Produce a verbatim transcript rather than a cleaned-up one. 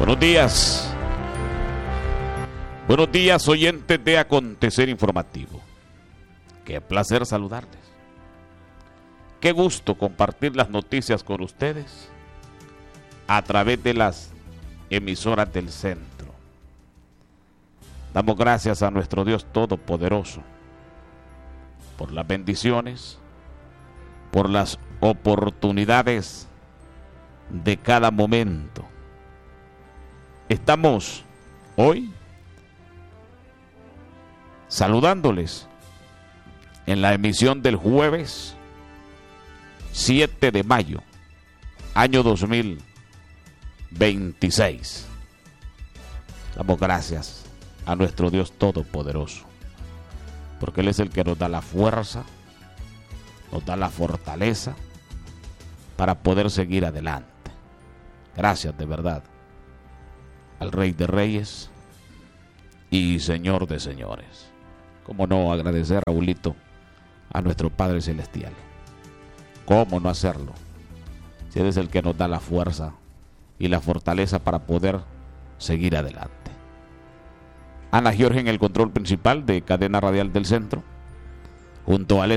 Buenos días. Buenos días, oyentes de Acontecer Informativo. Qué placer saludarles. Qué gusto compartir las noticias con ustedes a través de las emisoras del centro. Damos gracias a nuestro Dios Todopoderoso por las bendiciones, por las oportunidades de cada momento. Estamos hoy saludándoles en la emisión del jueves siete de mayo, año dos mil veintiséis. Damos gracias a nuestro Dios Todopoderoso, porque Él es el que nos da la fuerza, nos da la fortaleza para poder seguir adelante. Gracias de verdad al Rey de Reyes y Señor de Señores. ¿Cómo no agradecer, Raulito, a nuestro Padre Celestial? ¿Cómo no hacerlo? Si Él es el que nos da la fuerza y la fortaleza para poder seguir adelante. Ana Giorgi en el control principal de Cadena Radial del Centro, junto a